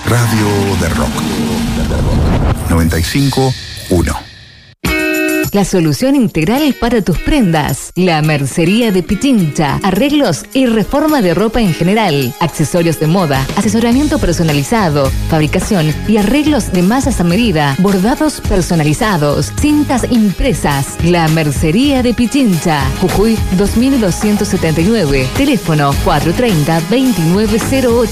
Radio de Rock. 95.1. La solución integral para tus prendas. La Mercería de Pichincha. Arreglos y reforma de ropa en general. Accesorios de moda. Asesoramiento personalizado. Fabricación y arreglos de masas a medida. Bordados personalizados. Cintas impresas. La Mercería de Pichincha. Jujuy 2279. Teléfono 430-2908.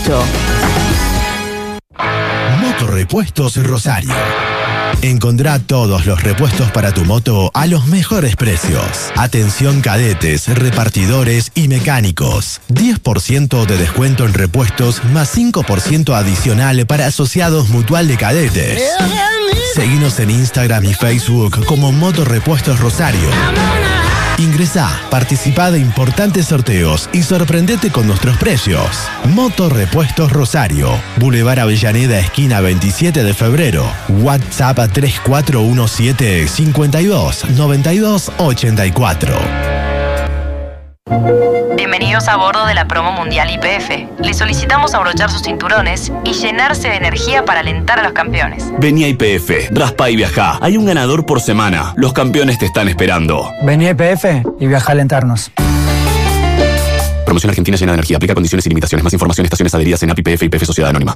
Motorrepuestos Rosario. Encontrá todos los repuestos para tu moto a los mejores precios. Atención cadetes, repartidores y mecánicos. 10% de descuento en repuestos más 5% adicional para asociados Mutual de Cadetes. Seguinos en Instagram y Facebook como Motorrepuestos Rosario. Ingresá, participá de importantes sorteos y sorprendete con nuestros precios. Motorrepuestos Rosario, Boulevard Avellaneda, esquina 27 de febrero. WhatsApp a 3417 52 92 84. Bienvenidos a bordo de la promo mundial YPF. Les solicitamos abrochar sus cinturones y llenarse de energía para alentar a los campeones. Vení a YPF, raspa y viajá. Hay un ganador por semana. Los campeones te están esperando. Vení a YPF y viajá a alentarnos. Promoción Argentina llena de energía. Aplica condiciones y limitaciones. Más información, estaciones adheridas en API YPF y YPF Sociedad Anónima.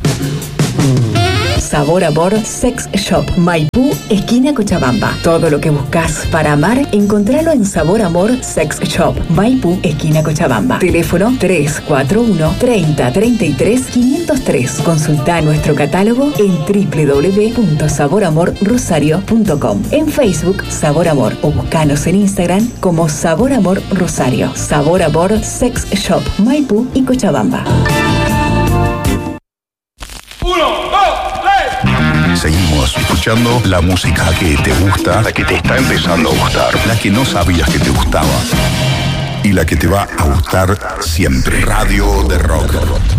Sabor Amor Sex Shop, Maipú, esquina Cochabamba. Todo lo que buscas para amar, encontralo en Sabor Amor Sex Shop, Maipú, esquina Cochabamba. Teléfono 341 30 33 503. Consulta nuestro catálogo en www.saboramorrosario.com. En Facebook, Sabor Amor, o buscanos en Instagram como Sabor Amor Rosario. Sabor Amor Sex Shop, Maipú y Cochabamba. Seguimos escuchando la música que te gusta, la que te está empezando a gustar, la que no sabías que te gustaba y la que te va a gustar siempre. Radio de Rock.